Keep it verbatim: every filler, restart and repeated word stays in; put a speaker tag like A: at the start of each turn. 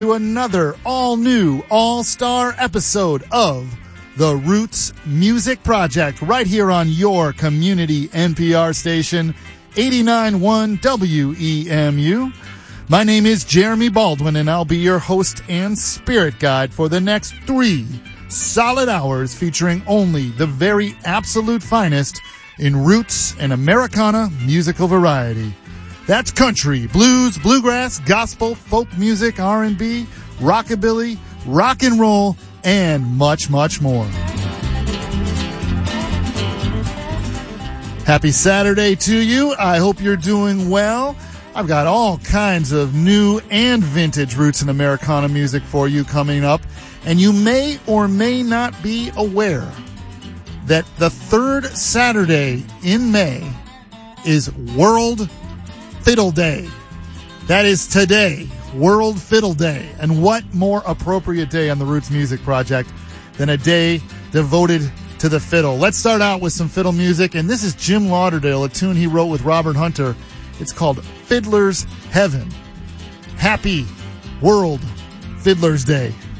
A: To another all-new, all-star episode of The Roots Music Project right here on your community N P R station, eighty-nine point one W E M U. My name is Jeremy Baldwin, and I'll be your host and spirit guide for the next three solid hours featuring only the very absolute finest in roots and Americana musical variety. That's country, blues, bluegrass, gospel, folk music, R and B, rockabilly, rock and roll, and much, much more. Happy Saturday to you. I hope you're doing well. I've got all kinds of new and vintage roots and Americana music for you coming up. And you may or may not be aware that the third Saturday in May is World Fiddle Day. That is today, World Fiddle Day. And what more appropriate day on the Roots Music Project than a day devoted to the fiddle? Let's start out with some fiddle music, and this is Jim Lauderdale, a tune he wrote with Robert Hunter. It's called Fiddler's Heaven. Happy World Fiddler's Day.